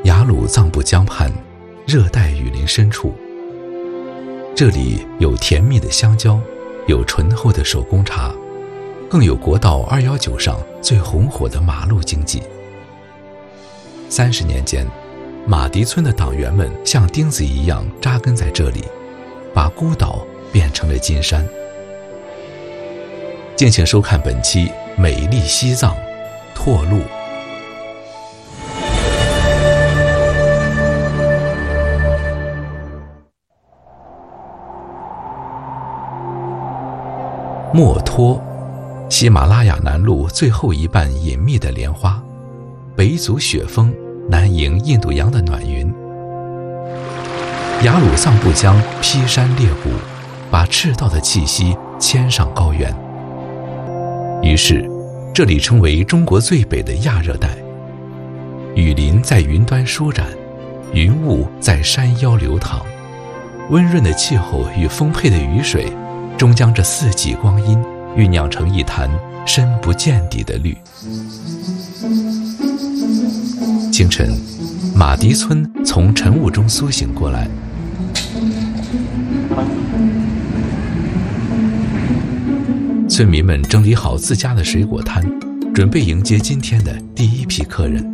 雅鲁藏布江畔热带雨林深处，这里有甜蜜的香蕉，有醇厚的手工茶，更有国道219上最红火的马路经济。30年间，马迪村的党员们像钉子一样扎根在这里，把孤岛变成了金山。敬请收看本期《美丽西藏》拓路。墨脱，喜马拉雅南麓最后一瓣隐秘的莲花，北阻雪峰，南迎印度洋的暖云。雅鲁藏布江劈山裂谷，把赤道的气息牵上高原。于是，这里称为中国最北的亚热带。雨林在云端舒展，云雾在山腰流淌，温润的气候与丰沛的雨水终将这4季光阴酝酿成一潭深不见底的绿。清晨，马迪村从晨雾中苏醒过来，村民们整理好自家的水果摊，准备迎接今天的第一批客人。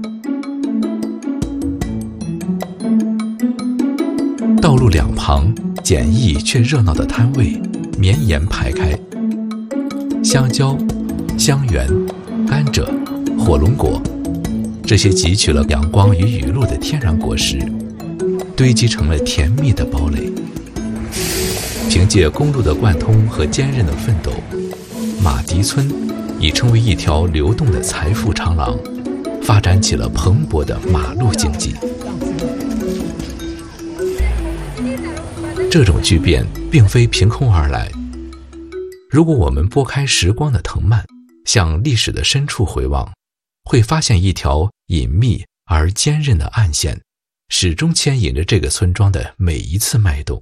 道路两旁简易却热闹的摊位绵延排开，香蕉、香橼、甘蔗、火龙果，这些汲取了阳光与雨露的天然果实，堆积成了甜蜜的堡垒。凭借公路的贯通和坚韧的奋斗，马迪村已成为一条流动的财富长廊，发展起了蓬勃的马路经济。这种巨变并非凭空而来。如果我们拨开时光的藤蔓，向历史的深处回望，会发现一条隐秘而坚韧的暗线，始终牵引着这个村庄的每一次脉动。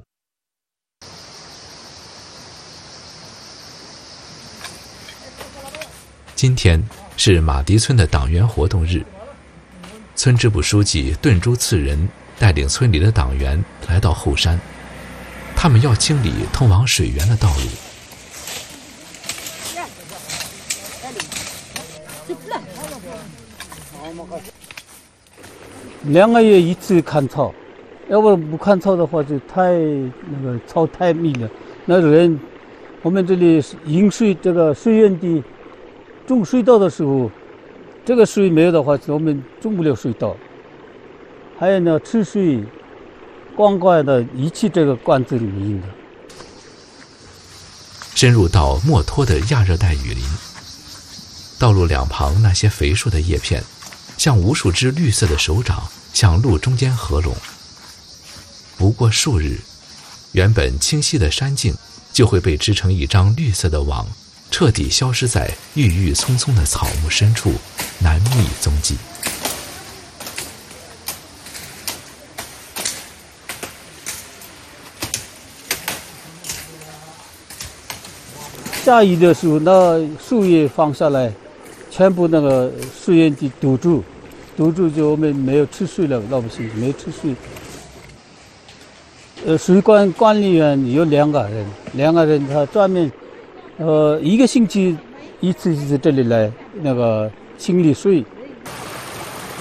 今天是马迪村的党员活动日，村支部书记顿珠次仁带领村里的党员来到后山，他们要清理通往水源的道路。 2个月一次看草，要不不看草的话就草太密了。那人我们这里引水这个水源地种水稻的时候，这个水没有的话，我们种不了水稻。还有呢，吃水灌溉的仪器这个罐子里面用的。 深入到墨脱的亚热带雨林，道路两旁那些肥硕的叶片，像无数只绿色的手掌向路中间合拢。不过数日，原本清晰的山径就会被织成一张绿色的网，彻底消失在郁郁葱葱的草木深处，难觅踪迹。 下雨的时候，那树叶放下来，全部那个水源地堵住就我们没有吃水了，老百姓没吃水。水管管理员有2个人他专门1个星期一次这里来那个清理水。